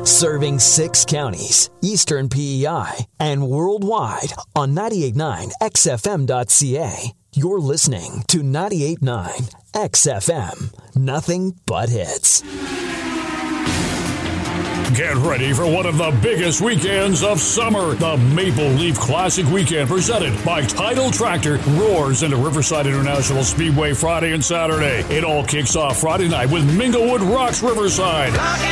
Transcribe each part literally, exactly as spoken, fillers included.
Serving six counties, Eastern P E I, and worldwide on ninety-eight point nine X F M dot C A. You're listening to ninety-eight point nine X F M. Nothing but hits. Get ready for one of the biggest weekends of summer. The Maple Leaf Classic Weekend, presented by Tidal Tractor, roars into Riverside International Speedway Friday and Saturday. It all kicks off Friday night with Minglewood Rocks Riverside,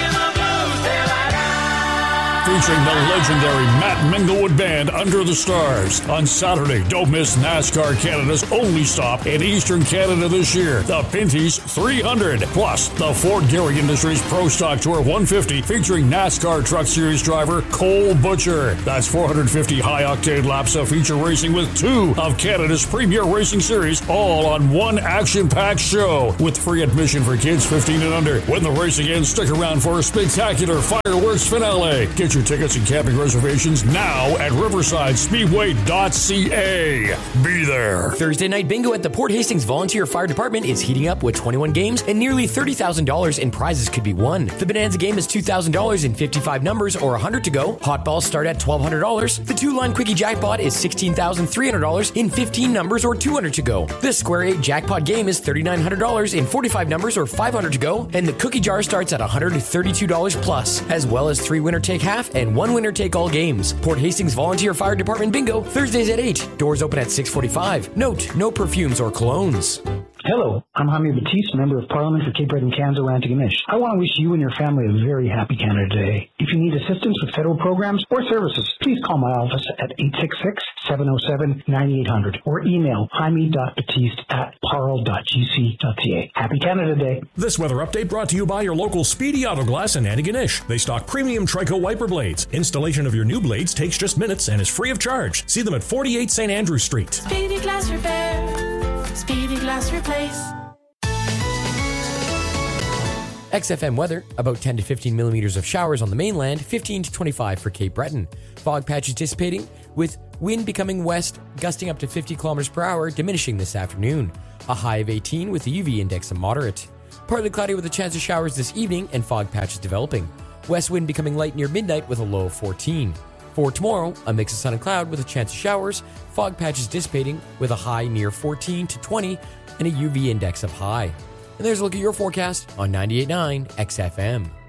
featuring the legendary Matt Minglewood Band, Under the Stars. On Saturday, don't miss NASCAR Canada's only stop in Eastern Canada this year, the Pinty's three hundred. Plus, the Ford Gehrig Industries Pro Stock Tour one fifty, featuring NASCAR Truck Series driver Cole Butcher. That's four hundred fifty high-octane laps of feature racing with two of Canada's premier racing series, all on one action-packed show, with free admission for kids fifteen and under. When the racing ends, stick around for a spectacular fireworks finale. Get your tickets and camping reservations now at riverside speedway dot c a. Be there. Thursday night bingo at the Port Hastings Volunteer Fire Department is heating up with twenty-one games and nearly thirty thousand dollars in prizes could be won. The Bonanza game is two thousand dollars in fifty-five numbers or one hundred to go. Hot balls start at twelve hundred dollars. The two-line quickie jackpot is sixteen thousand three hundred dollars in fifteen numbers or two hundred to go. The Square eight jackpot game is thirty-nine hundred dollars in forty-five numbers or five hundred to go. And the cookie jar starts at one hundred thirty-two dollars plus, as well as three winner take half and one winner take all games. Port Hastings Volunteer Fire Department bingo, Thursdays at eight. Doors open at six forty-five. Note, no perfumes or colognes. Hello, I'm Jaime Batiste, Member of Parliament for Cape Breton, Kanzo, Antigonish. I want to wish you and your family a very happy Canada Day. If you need assistance with federal programs or services, please call my office at eight six six, seven oh seven, nine eight hundred or email jaime dot batiste at parl dot g c dot c a. Happy Canada Day. This weather update brought to you by your local Speedy Auto Glass in Antigonish. They stock premium Trico wiper blades. Installation of your new blades takes just minutes and is free of charge. See them at forty-eight Saint Andrew Street. Speedy Glass Repair. Speedy Glass Replace. X F M weather, about ten to fifteen millimeters of showers on the mainland, fifteen to twenty-five for Cape Breton. Fog patches dissipating, with wind becoming west, gusting up to fifty kilometers per hour, diminishing this afternoon. A high of eighteen with the U V index of moderate. Partly cloudy with a chance of showers this evening and fog patches developing. West wind becoming light near midnight with a low of fourteen. For tomorrow, a mix of sun and cloud with a chance of showers, fog patches dissipating with a high near fourteen to twenty and a U V index of high. And there's a look at your forecast on ninety-eight point nine X F M.